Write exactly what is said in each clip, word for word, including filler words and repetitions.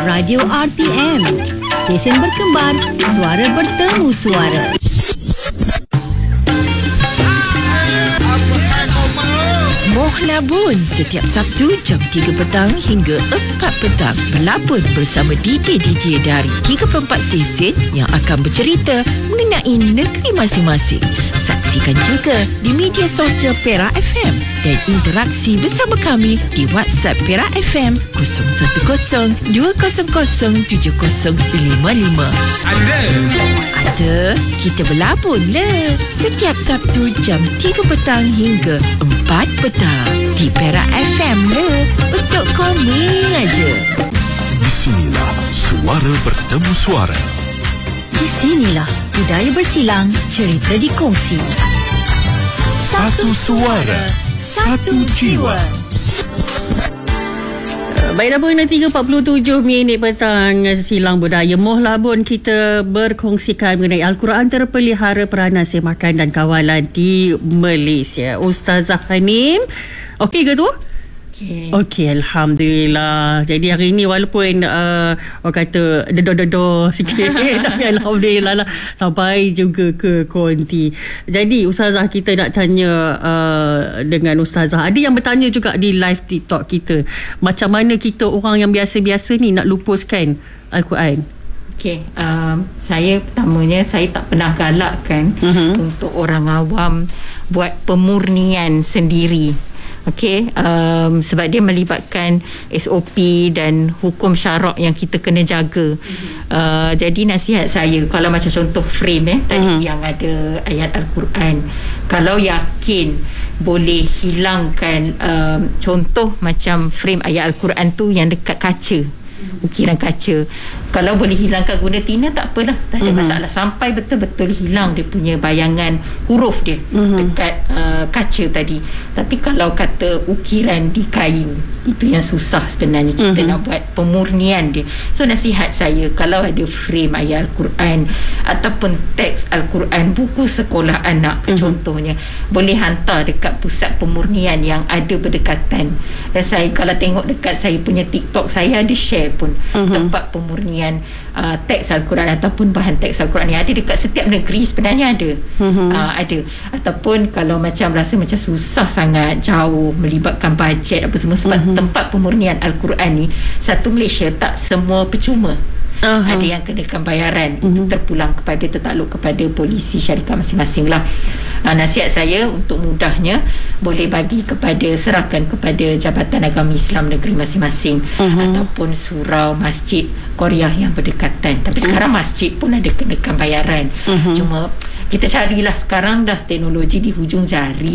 Radio R T M, stesen berkembar, suara bertemu suara. Moh Labun setiap Sabtu jam tiga petang hingga empat petang. Berlabun bersama D J-D J dari tiga puluh empat stesen yang akan bercerita mengenai negeri masing-masing. Saksikan juga di media sosial Perak F M dan interaksi bersama kami di WhatsApp Perak F M kosong satu kosong dua kosong kosong tujuh kosong lima lima. Ada. Ada. Kita berlabun le. Setiap Sabtu jam tiga petang hingga empat petang di Perak F M le. Untuk komen aja. Di sinilah suara bertemu suara. Di sinilah budaya bersilang, cerita dikongsi. Satu suara, satu jiwa. Baiklah pun tiga empat puluh tujuh minit petang, silang budaya Moh Labun, kita berkongsikan mengenai Al-Quran terpelihara peranan semakan dan kawalan di Malaysia. Ustazah Hanim, okey ke tu? Okey, okay, Alhamdulillah. Jadi hari ini walaupun uh, orang kata dedor-dedor sikit tapi Alhamdulillah lah sampai juga ke konti. Jadi Ustazah, kita nak tanya uh, dengan Ustazah, ada yang bertanya juga di live TikTok kita, macam mana kita orang yang biasa-biasa ni nak lupuskan Al-Quran? Okey, um, saya pertamanya saya tak pernah galakkan uh-huh. untuk orang awam buat pemurnian sendiri. Okey, um, sebab dia melibatkan S O P dan hukum syarak yang kita kena jaga. Mm-hmm. Uh, jadi nasihat saya, kalau macam contoh frame eh tadi mm-hmm. yang ada ayat Al-Quran, kalau yakin boleh hilangkan um, contoh macam frame ayat Al-Quran tu yang dekat kaca, ukiran kaca, kalau boleh hilangkan guna tina tak apalah, tak ada mm-hmm. masalah, sampai betul-betul hilang dia punya bayangan huruf dia mm-hmm. dekat uh, kaca tadi. Tapi kalau kata ukiran di kain, itu yang susah sebenarnya kita mm-hmm. nak buat pemurnian dia. So nasihat saya, kalau ada frame ayat Al-Quran ataupun teks Al-Quran, buku sekolah anak mm-hmm. contohnya, boleh hantar dekat pusat pemurnian yang ada berdekatan. Dan saya kalau tengok dekat saya punya TikTok, saya ada share pun mm-hmm. tempat pemurnian uh, teks Al-Quran ataupun bahan teks Al-Quran yang ada dekat setiap negeri sebenarnya ada. Mm-hmm. Uh, ada. Ataupun kalau macam rasa macam susah sangat, jauh, melibatkan bajet apa semua, sebab mm-hmm. tempat pemurnian Al-Quran ni satu Malaysia tak semua percuma. Uh-huh. Ada yang kenakan bayaran, uh-huh. itu terpulang kepada, tertakluk kepada polisi syarikat masing-masing lah. Uh, nasihat saya untuk mudahnya, boleh bagi kepada, serahkan kepada Jabatan Agama Islam negeri masing-masing uh-huh. ataupun surau, masjid, Qaryah yang berdekatan. Tapi uh-huh. sekarang masjid pun ada kenakan bayaran. Uh-huh. Cuma kita carilah, sekarang dah teknologi di hujung jari.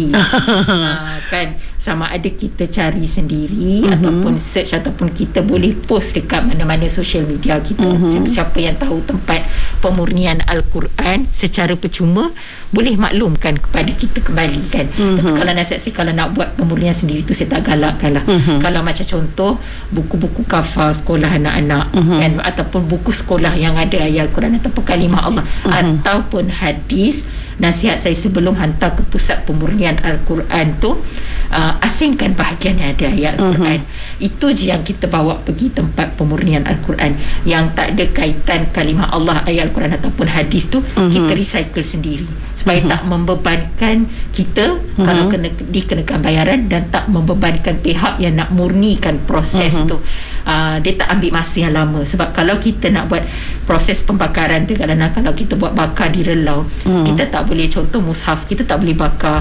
uh, kan, sama ada kita cari sendiri uh-huh. ataupun search, ataupun kita boleh post dekat mana-mana social media kita. Uh-huh. Siapa yang tahu tempat pemurnian Al-Quran secara percuma, boleh maklumkan kepada kita kembali kan. Uh-huh. Tapi kalau nasihat saya, kalau nak buat pemurnian sendiri tu saya tak galakkan lah. Uh-huh. Kalau macam contoh buku-buku kafal sekolah anak-anak uh-huh. kan, ataupun buku sekolah yang ada ayat Al-Quran ataupun kalimah Allah uh-huh. ataupun hadis, nasihat saya sebelum hantar ke pusat pemurnian Al-Quran tu, uh, asingkan bahagian yang ada ayat Al-Quran. Uh-huh. Itu je yang kita bawa pergi tempat pemurnian Al-Quran. Yang tak ada kaitan kalimah Allah, ayat Al-Quran ataupun hadis tu, uh-huh. kita recycle sendiri supaya uh-huh. tak membebankan kita uh-huh. kalau kena dikenakan bayaran, dan tak membebankan pihak yang nak murnikan proses uh-huh. tu. Uh, dia tak ambil masa yang lama. Sebab kalau kita nak buat proses pembakaran tu, kadang-kadang kalau kita buat bakar di relau, uh-huh. kita tak boleh, contoh mushaf, kita tak boleh bakar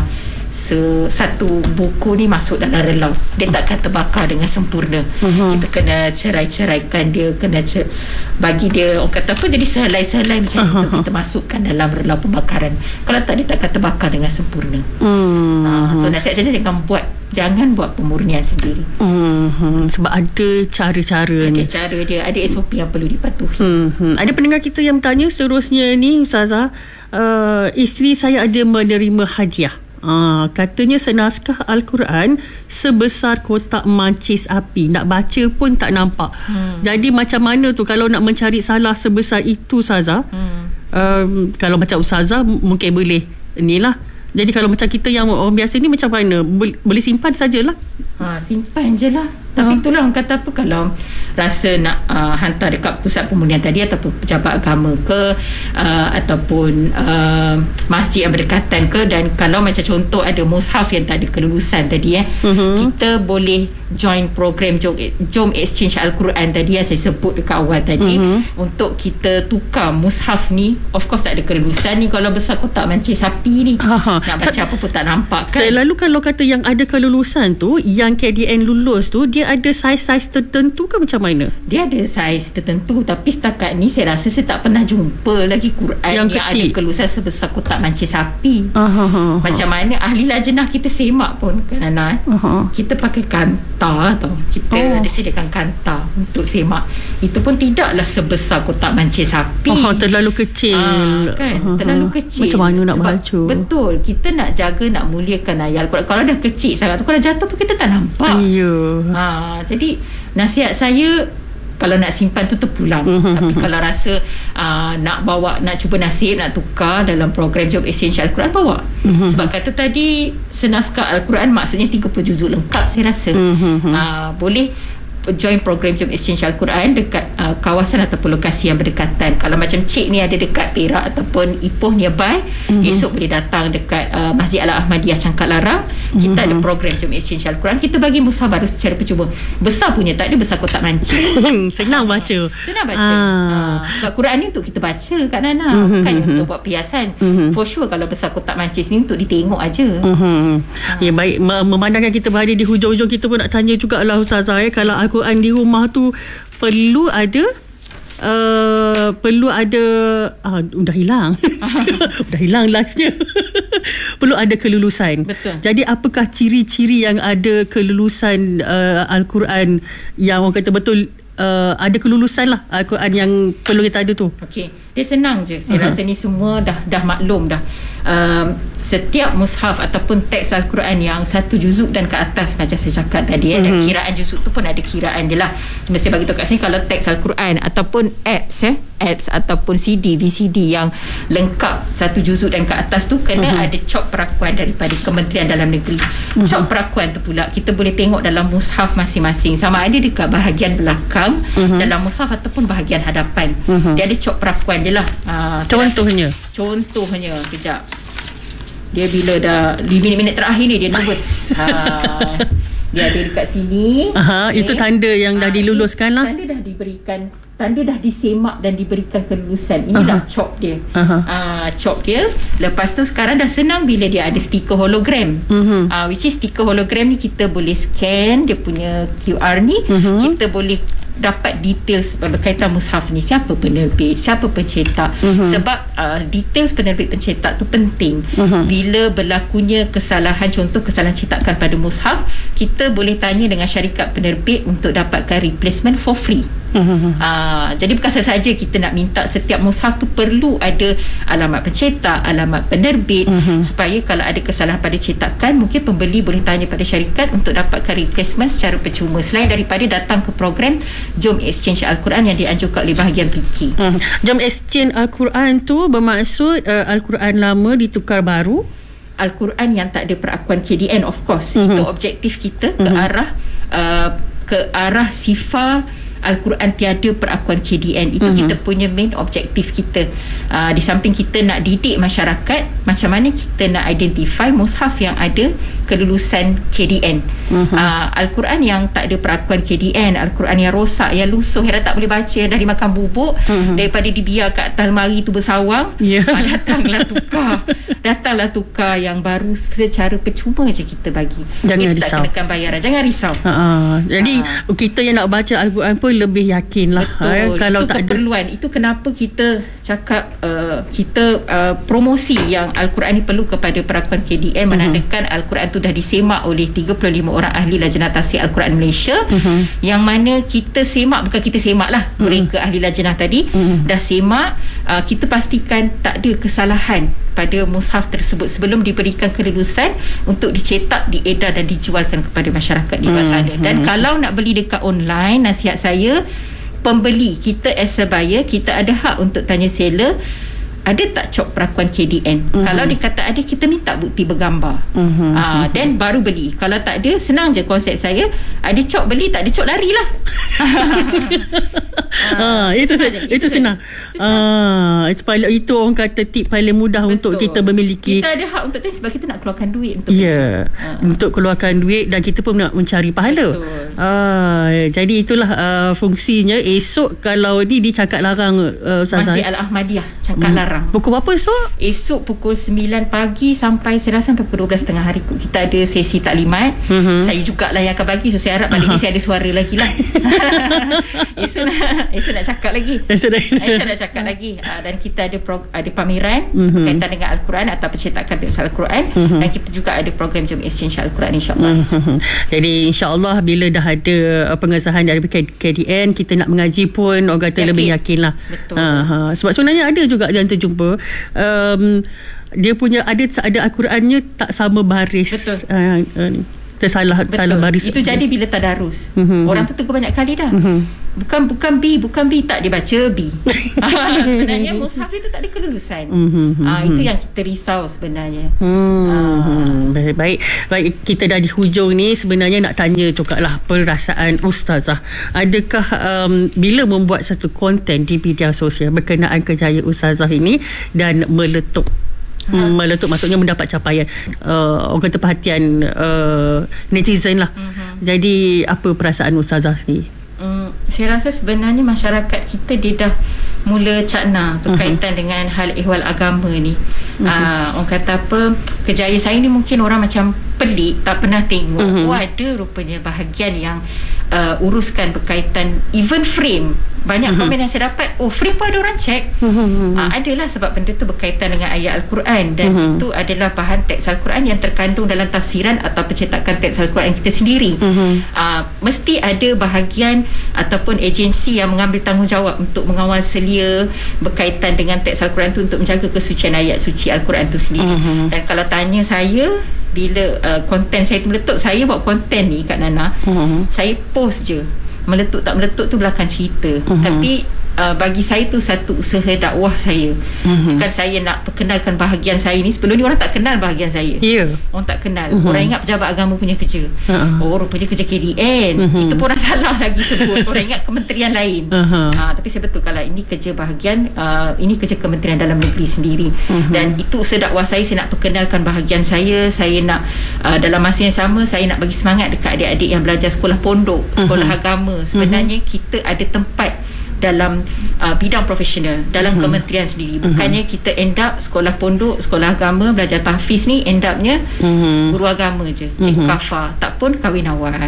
se- satu buku ni masuk dalam relau, dia takkan terbakar dengan sempurna. uh-huh. Kita kena cerai-ceraikan dia, kena cer- bagi dia, orang kata apa, jadi sehelai-sehelai macam uh-huh. itu kita masukkan dalam relau pembakaran. Kalau tak, dia takkan terbakar dengan sempurna. uh-huh. uh, So nasihat saya, jangan buat Jangan buat pemurnian sendiri. uh-huh. Sebab ada cara-cara ada ni, Ada cara dia, ada S O P yang perlu dipatuhi. uh-huh. Ada pendengar kita yang bertanya seterusnya ni, Ustazah, uh, isteri saya ada menerima hadiah. Uh, katanya senaskah Al-Quran sebesar kotak mancis api. Nak baca pun tak nampak. Hmm. Jadi macam mana tu kalau nak mencari salah sebesar itu, Ustazah? Hmm. Uh, kalau macam Ustazah mungkin boleh inilah. Jadi kalau macam kita yang orang biasa ni macam mana? Boleh simpan sajalah. Ha, simpan je lah. Tapi uh. itulah orang kata apa, kalau rasa nak uh, hantar dekat pusat pemurnian tadi ataupun pejabat agama ke uh, ataupun uh, masjid yang berdekatan ke, dan kalau macam contoh ada mushaf yang tak ada kelulusan tadi eh, uh-huh. kita boleh join program Jom, Jom Exchange Al-Quran tadi yang saya sebut dekat awal tadi, uh-huh. untuk kita tukar mushaf ni. Of course tak ada kelulusan ni, kalau besar kotak mancing sapi ni, uh-huh. nak baca Sa- apa pun tak nampak kan. Saya lalu kalau kata yang ada kelulusan tu, yang K D N lulus tu, dia ada saiz-saiz tertentu ke macam mana? Dia ada saiz tertentu, tapi setakat ni saya rasa saya tak pernah jumpa lagi Quran yang, yang ada kelulusan sebesar kotak mancing sapi. Uh-huh. Macam mana ahli lajnah kita semak pun kan Ana, uh-huh. kita pakai kanta tau, kita oh. disediakan kanta untuk semak, itu pun tidaklah sebesar kotak mancing sapi. Oh, terlalu kecil. Ah, kan, uh-huh. terlalu kecil. Macam mana nak sebab, baca? Betul, kita nak jaga, nak muliakan ayat Al-Quran. Kalau dah kecil sangat tu, kalau jatuh pun kita tak nampak. Ya. Ha, jadi nasihat saya, kalau nak simpan tu terpulang. Mm-hmm. Tapi kalau rasa uh, nak bawa, nak cuba nasib, nak tukar dalam program Jom Exchange Al-Quran, bawa. Mm-hmm. Sebab kata tadi senaskah Al-Quran maksudnya tiga puluh juzuk lengkap, saya rasa. Mm-hmm. uh, boleh join program Jom Exchange Al-Quran dekat uh, kawasan ataupun lokasi yang berdekatan. Kalau macam Cik ni ada dekat Perak ataupun Ipoh nearby, mm-hmm. esok boleh datang dekat uh, Masjid Al-Ahmadiyah Cangkat Larang. Kita mm-hmm. ada program Jom Exchange Al-Quran. Kita bagi mushaf baru secara percuma. Besar punya, tak ada besar kotak mancing. Senang baca. Senang baca. Ah. Uh, sebab Quran ni untuk kita baca Kak Nana, mm-hmm. bukan mm-hmm. untuk buat perhiasan. Mm-hmm. For sure kalau besar kotak mancing ni untuk ditengok aja. Mm-hmm. Uh. Ya, baik, memandangkan kita berada di hujung-hujung, kita pun nak tanya jugalah Ustazah, eh, kalau Al-Quran di rumah tu perlu ada uh, perlu ada ah, dah hilang dah hilang live-nya perlu ada kelulusan. Betul. Jadi apakah ciri-ciri yang ada kelulusan uh, Al-Quran yang orang kata betul uh, ada kelulusan lah Al-Quran yang perlu kita ada tu? Okey, dia senang je. Saya uh-huh. rasa ni semua dah dah maklum dah. Um, setiap mushaf ataupun teks Al-Quran yang satu juzuk dan ke atas, macam saya cakap tadi, eh, uh-huh. dan kiraan juzuk tu pun ada kiraan dia lah. Mesti bagi tahu kat sini, kalau teks Al-Quran ataupun apps eh, apps ataupun C D, V C D yang lengkap satu juzuk dan ke atas tu kena uh-huh. ada cop perakuan daripada Kementerian Dalam Negeri. Uh-huh. Cop perakuan tu pula kita boleh tengok dalam mushaf masing-masing, sama ada dekat bahagian belakang uh-huh. dalam mushaf ataupun bahagian hadapan. Uh-huh. Dia ada cop perakuan dia lah. Uh, contohnya contohnya kejap, dia bila dah lima minit terakhir ni dia nervous. ha, dia ada dekat sini. Aha, okay. Itu tanda yang dah ha, diluluskan lah. Tanda dah diberikan, tanda dah disemak dan diberikan kelulusan. Inilah uh-huh. cop dia. Uh-huh. Uh, cop dia. Lepas tu sekarang dah senang bila dia ada stiker hologram. Uh-huh. Uh, which is stiker hologram ni kita boleh scan dia punya Q R ni. Uh-huh. Kita boleh dapat details berkaitan mushaf ni, siapa penerbit, siapa pencetak. Uh-huh. Sebab uh, details penerbit pencetak tu penting. Uh-huh. Bila berlakunya kesalahan, contoh kesalahan cetakan pada mushaf, kita boleh tanya dengan syarikat penerbit untuk dapatkan replacement for free. Uh-huh. Uh, jadi bukan sahaja kita nak minta setiap mushaf tu perlu ada alamat pencetak, alamat penerbit, uh-huh. supaya kalau ada kesalahan pada cetakan, mungkin pembeli boleh tanya pada syarikat untuk dapatkan replacement secara percuma, selain daripada datang ke program Jom Exchange Al-Quran yang dianjurkan oleh bahagian fikir. Uh, Jom Exchange Al-Quran tu bermaksud uh, Al-Quran lama ditukar baru, Al-Quran yang tak ada perakuan K D N, of course. Uh-huh. Itu objektif kita ke uh-huh. arah uh, ke arah sifar Al-Quran tiada perakuan K D N. Itu uh-huh. kita punya main objektif kita. Uh, di samping kita nak didik masyarakat macam mana kita nak identify mushaf yang ada kelulusan K D N. Uh-huh. Uh, Al-Quran yang tak ada perakuan K D N, Al-Quran yang rosak, yang lusuh, yang dah tak boleh baca, yang dah dimakan bubuk, uh-huh. daripada dibiar kat atas lemari tu bersawang, yeah. uh, datanglah tukar. Datanglah tukar yang baru secara percuma je kita bagi. Jangan kita risau. Tak kenakan bayaran. Jangan risau. Uh-huh. Jadi uh. kita yang nak baca Al-Quran pun lebih yakin lah. Betul. Ha, kalau itu tak keperluan ada. Itu kenapa kita cakap uh, kita uh, promosi yang Al-Quran ni perlu kepada perakuan K D N, uh-huh. menandakan Al-Quran tu dah disemak oleh tiga puluh lima orang ahli lajnah tasik Al-Quran Malaysia, uh-huh. yang mana kita semak, bukan kita semak lah, uh-huh. mereka ahli lajnah tadi uh-huh. dah semak. Uh, kita pastikan tak ada kesalahan pada mushaf tersebut sebelum diberikan kelulusan untuk dicetak, diedar dan dijualkan kepada masyarakat di luar sana. Hmm, dan hmm. kalau nak beli dekat online, nasihat saya, pembeli kita as a buyer, kita ada hak untuk tanya seller, ada tak cok perakuan K D N? Uh-huh. Kalau dia kata ada, kita minta bukti bergambar. Uh-huh. Uh, then baru beli. Kalau tak ada, senang je konsep saya. Ada cok beli, tak ada cok larilah. Ah, itu saja. Itu, itu senang. Ah, itu paling, itu orang kata tip paling mudah. Betul. Untuk kita memiliki. Kita ada hak untuk tu sebab kita nak keluarkan duit untuk ya, yeah, uh. untuk keluarkan duit dan kita pun nak mencari pahala. Ah, jadi itulah uh, fungsinya. Esok kalau ni dicakap larang uh, Masjid Al-Ahmadiyah cakap hmm. larang. Pukul berapa esok? Esok pukul sembilan pagi sampai saya rasa sampai pukul dua belas tiga puluh hari kita ada sesi taklimat. Uh-huh. Saya jugalah yang akan bagi, so saya harap balik uh-huh. ni saya ada suara lagi lah. esok nak esok nak cakap lagi. Esok nak, esok nak cakap lagi. Uh, dan kita ada pro, ada pameran uh-huh. berkaitan dengan Al-Quran atau pencetakan teks Al-Quran, uh-huh. dan kita juga ada program Jom Exchange Al-Quran, insya-Allah. Uh-huh. Jadi insya-Allah bila dah ada pengesahan dari K D N, kita nak mengaji pun orang kata yakin. Lebih yakinlah. Betul. Uh-huh. Sebab sebenarnya ada juga yang terjumpa um, dia punya ada ada Al-Qurannya tak sama baris. Betul. Uh, uh, tersalah salah baris. Itu jadi bila tadarus. Uh-huh. Orang tu tegur banyak kali dah. Uh-huh. Bukan bukan B, bukan B, tak dia baca B. Sebenarnya mushaf itu tak ada kelulusan. Uh-huh. uh, itu yang kita risau sebenarnya. Uh-huh. Uh. Baik, baik. Baik, kita dah di hujung ni, sebenarnya nak tanya juga lah perasaan Ustazah. Adakah um, bila membuat satu konten di media sosial berkenaan kerjaya Ustazah ini dan meletup Ha. meletup maksudnya mendapat capaian uh, orang kata perhatian uh, netizen lah. Uh-huh. Jadi apa perasaan Ustazah sendiri? Um, saya rasa sebenarnya masyarakat kita dia dah mula cakna berkaitan uh-huh. dengan hal ehwal agama ni. Uh-huh. Uh, orang kata apa, kerjaya saya ni mungkin orang macam pelik, tak pernah tengok. Uh-huh. Oh, ada rupanya bahagian yang uh, uruskan berkaitan even frame. Banyak uh-huh. komen yang saya dapat, oh frame pun ada orang cek. Uh-huh. uh, adalah sebab benda tu berkaitan dengan ayat Al-Quran, dan uh-huh. itu adalah bahan teks Al-Quran yang terkandung dalam tafsiran atau pencetakan teks Al-Quran kita sendiri. uh-huh. uh, Mesti ada bahagian ataupun agensi yang mengambil tanggungjawab untuk mengawal selia berkaitan dengan teks Al-Quran tu, untuk menjaga kesucian ayat suci Al-Quran tu sendiri. uh-huh. Dan kalau tanya saya, bila uh, konten saya tu meletup, saya buat konten ni Kak Nana, uh-huh. saya post je. Meletup tak meletup tu belakang cerita. Uh-huh. Tapi uh, bagi saya tu satu usaha dakwah saya. Uh-huh. Bukan saya nak perkenalkan bahagian saya ni. Sebelum ni orang tak kenal bahagian saya. Ya. Yeah. Orang tak kenal. Uh-huh. Orang ingat pejabat agama punya kerja. Uh-huh. Oh, rupanya kerja K D N. Uh-huh. Itu pun orang salah lagi sebut. Orang ingat kementerian lain. Uh-huh. Uh, tapi saya betul kalau ini kerja bahagian uh, ini kerja Kementerian Dalam Negeri sendiri. Uh-huh. Dan itu usaha dakwah saya. Saya nak perkenalkan bahagian saya. Saya nak uh, dalam masa yang sama saya nak bagi semangat dekat adik-adik yang belajar sekolah pondok, sekolah uh-huh. agama. Sebenarnya uh-huh. kita ada tempat dalam uh, bidang profesional dalam uh-huh. kementerian sendiri. Bukannya uh-huh. kita end up sekolah pondok, sekolah agama, belajar tahfiz ni end upnya uh-huh. guru agama je, cikgu uh-huh. kafar, tak pun kahwin awal.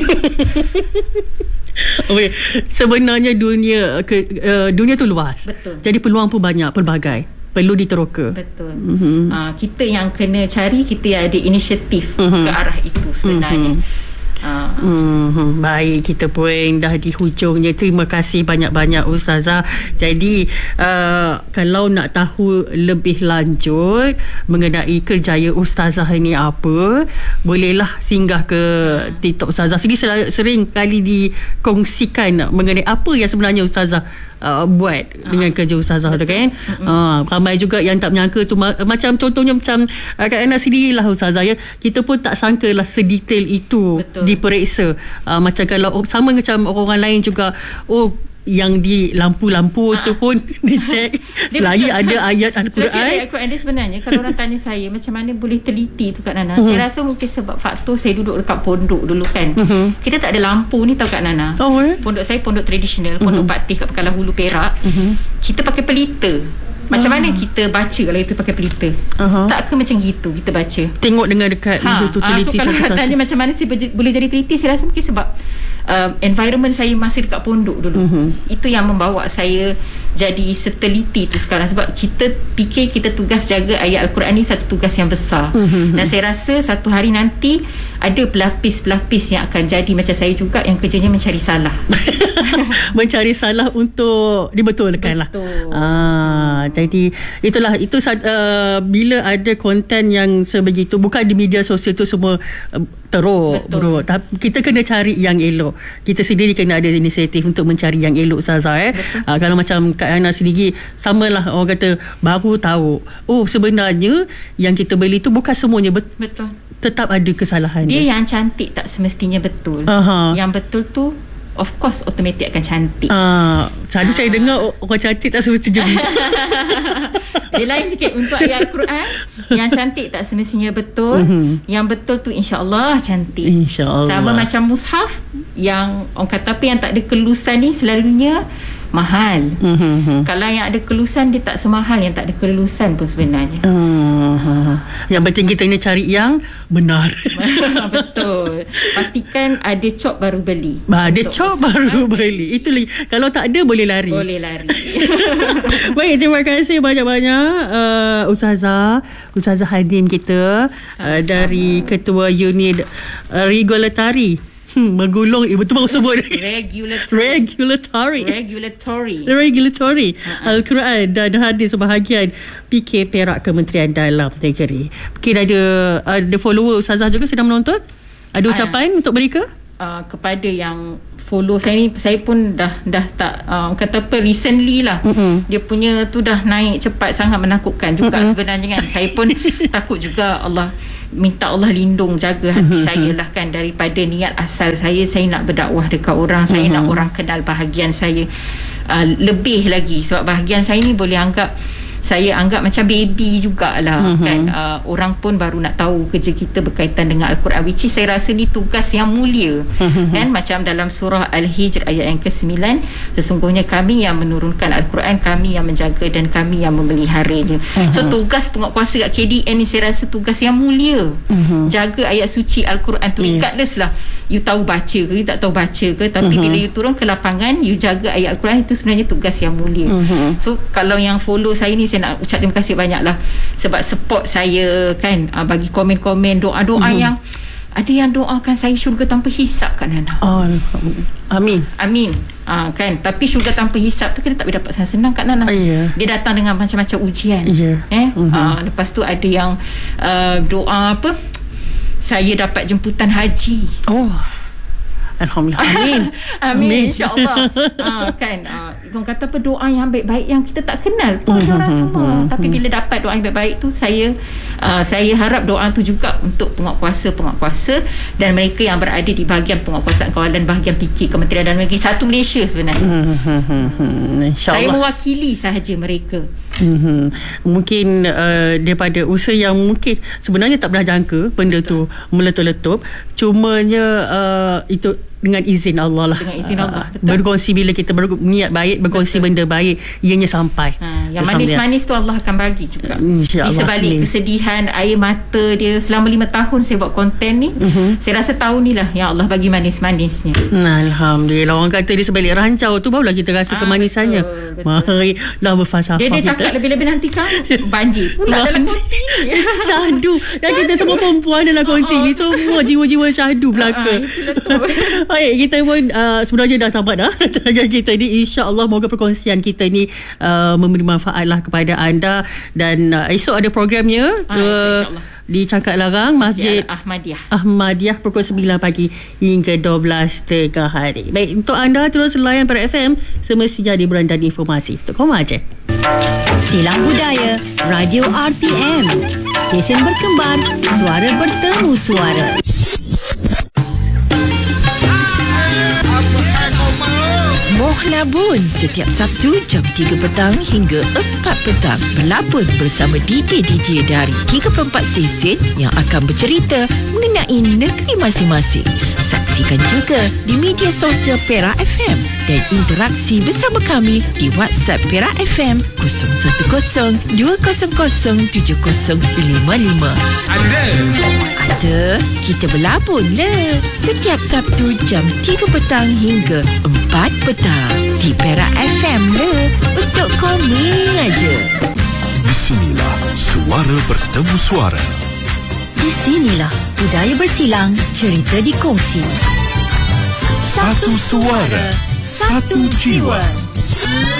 Okay. Sebenarnya dunia ke, uh, dunia tu luas. Betul. Jadi peluang pun banyak, pelbagai, perlu diteroka. Betul. Uh-huh. uh, Kita yang kena cari, kita yang ada inisiatif uh-huh. ke arah itu sebenarnya. uh-huh. Uh. Hmm, baik, kita pun dah di hujungnya. Terima kasih banyak-banyak Ustazah. Jadi uh, kalau nak tahu lebih lanjut mengenai kerjaya Ustazah ini apa, bolehlah singgah ke TikTok Ustazah. Sering, sering kali dikongsikan mengenai apa yang sebenarnya Ustazah uh, buat uh. dengan kerja Ustazah tu kan. uh-huh. uh, Ramai juga yang tak menyangka tu. Ma- macam contohnya macam uh, Kak Ana sendirilah Ustazah ya. Kita pun tak sangka lah sedetail itu. Betul. Diperiksa. Uh, macam kalau sama macam orang lain juga, oh yang di lampu-lampu ha. tu pun dicek selagi ada ayat Al-Quran. Ayat Al-Quran dia sebenarnya kalau orang tanya saya macam mana boleh teliti tu Kak Nana, uh-huh. saya rasa mungkin sebab faktor saya duduk dekat pondok dulu kan. uh-huh. Kita tak ada lampu ni tau Kak Nana. oh, eh? Pondok saya pondok tradisional, pondok uh-huh. Patih kat Pekalah Hulu Perak. uh-huh. Kita pakai pelita. Macam uh-huh. mana kita baca kalau kita pakai pelita? uh-huh. Tak ke macam gitu kita baca? Tengok dengan dekat ha. tu teliti. Ha, so kalau tanya macam mana saya boleh jadi teliti, saya rasa mungkin sebab uh, environment saya masih dekat pondok dulu. uh-huh. Itu yang membawa saya jadi seteliti tu sekarang. Sebab kita fikir kita tugas jaga ayat Al-Quran ni satu tugas yang besar. uh-huh. Dan saya rasa satu hari nanti ada pelapis-pelapis yang akan jadi macam saya juga, yang kerjanya mencari salah. Mencari salah untuk dibetulkan. Betul. lah Ah, jadi itulah itu uh, bila ada konten yang sebegitu, bukan di media sosial tu semua uh, teruk, bro. Tapi kita kena cari yang elok. Kita sendiri kena ada inisiatif untuk mencari yang elok, Ustazah eh. Uh, kalau macam Kak Ana sendiri, samalah orang kata baru tahu. Oh, sebenarnya yang kita beli tu bukan semuanya bet- betul. Tetap ada kesalahan dia. Dia yang cantik tak semestinya betul. Aha. Yang betul tu of course automatik akan cantik. Ah, selalu ah. saya dengar orang cantik tak semestinya betul. Dia lain sikit untuk ayat Al-Quran. Yang cantik tak semestinya betul. Mm-hmm. Yang betul tu insya-Allah cantik. Insya-Allah. Sama macam mushaf yang orang kata apa yang tak ada kelusan ni selalunya mahal. Mm-hmm. Kalau yang ada kelusan dia tak semahal yang tak ada kelusan pun sebenarnya. Uh-huh. Yang penting kita kena cari yang benar. Betul. Pastikan ada cop baru beli. Bah, ada cop baru beli. Itu kalau tak ada boleh lari. Boleh lari. Baik, terima kasih banyak-banyak uh, Ustazah Ustazah Hadim kita uh, dari Ketua Unit uh, Regulatory. Hmm, menggulung eh, betul baru sebut regulatory regulatory regulatory regulatory uh-huh. Al-Quran dan hadis sebahagian P K Perak Kementerian Dalam Negeri. Mungkin ada ada follower Ustazah juga sedang menonton. Ada ucapan uh, untuk mereka? Uh, kepada yang follow saya ni, saya pun dah dah tak uh, kata apa recently lah. Mm-mm. Dia punya tu dah naik cepat, sangat menakutkan juga. Mm-mm. Sebenarnya kan saya pun takut juga. Allah minta Allah lindung, jaga hati mm-hmm. saya lah kan, daripada niat asal saya saya nak berdakwah dekat orang, saya mm-hmm. nak orang kenal bahagian saya uh, lebih lagi, sebab bahagian saya ni boleh anggap saya anggap macam baby jugalah. Mm-hmm. Kan uh, orang pun baru nak tahu kerja kita berkaitan dengan Al-Quran, which is saya rasa ni tugas yang mulia. Mm-hmm. Kan macam dalam surah Al-Hijr ayat yang kesembilan, sesungguhnya kami yang menurunkan Al-Quran, kami yang menjaga dan kami yang memeliharanya. Mm-hmm. So tugas penguatkuasa kat K D N ni saya rasa tugas yang mulia. Mm-hmm. Jaga ayat suci Al-Quran tu, yeah. regardless lah you tahu baca ke you tak tahu baca ke, tapi mm-hmm. bila you turun ke lapangan you jaga ayat Al-Quran, itu sebenarnya tugas yang mulia. Mm-hmm. So kalau yang follow saya ni, saya nak ucap terima kasih banyak lah sebab support saya kan, uh, bagi komen-komen, doa-doa mm-hmm. yang ada yang doakan saya syurga tanpa hisap kan Nana. Oh, amin. Amin. Uh, kan, tapi syurga tanpa hisap tu kita tak boleh dapat senang-senang Kak Nana. Yeah. Dia datang dengan macam-macam ujian. Yeah. Eh? Mm-hmm. Uh, lepas tu ada yang uh, doa apa? Saya dapat jemputan haji. Oh. Alhamdulillah. Amin. Amin, Amin. InsyaAllah. ha, kan uh, orang kata apa, doa yang baik-baik yang kita tak kenal pun mm-hmm. orang semua. Mm-hmm. Tapi bila dapat doa yang baik-baik tu, saya uh, saya harap doa tu juga untuk penguatkuasa-penguatkuasa dan mereka yang berada di bahagian penguatkuasaan kawalan, bahagian P K Kementerian Dalam Negeri satu Malaysia sebenarnya. Mm-hmm. InsyaAllah. Saya mewakili sahaja mereka. Mm-hmm. Mungkin uh, daripada usaha yang mungkin sebenarnya tak pernah jangka benda Betul. tu meletup-letup, cumanya uh, itu dengan izin Allah lah. Dengan izin Allah. Betul. Berkongsi, bila kita berniat baik, berkongsi Betul. benda baik, ianya sampai. Ha, yang manis-manis tu Allah akan bagi juga. InsyaAllah. Di sebalik kesedihan, air mata dia selama lima tahun saya buat konten ni, uh-huh. saya rasa tahun ni lah yang Allah bagi manis-manisnya. Alhamdulillah. Orang kata di sebalik rancau tu barulah kita rasa ha, kemanisannya. Mari lah berfalsafah. Dia, dia cakap lebih-lebih nanti kan banjir pula dalam konti ni. Syahdu. Dan kita semua perempuan dalam konti ni, semua jiwa-jiwa syahdu belaka. Baik, kita pun uh, sebenarnya dah tamat dah rancangan kita ni. InsyaAllah moga perkongsian kita ni uh, memberi manfaat lah kepada anda. Dan uh, esok ada programnya ah, uh, di Cangkat Larang, Masjid Ahmadiyah Ahmadiyah pukul sembilan pagi hingga dua belas tengah hari. Baik, untuk anda terus layan pada F M semestinya di hiburan dan informasi. Untuk koma aja. Silang Budaya Radio R T M, stesen berkembar, suara bertemu suara. Mohlabun setiap Sabtu jam tiga petang hingga empat petang, berlabun bersama D J D J dari tiga puluh empat stesen yang akan bercerita mengenai negeri masing-masing. Saksikan juga di media sosial Perak F M dan interaksi bersama kami di WhatsApp Perak F M kosong satu kosong dua kosong kosong tujuh kosong lima lima. Ada. Ada. Kita berlabun le setiap Sabtu jam tiga petang hingga empat petang di Perak F M le, untuk komen aja. Di sinilah suara bertemu suara. Di sinilah budaya bersilang, cerita dikongsi. Satu suara, satu jiwa.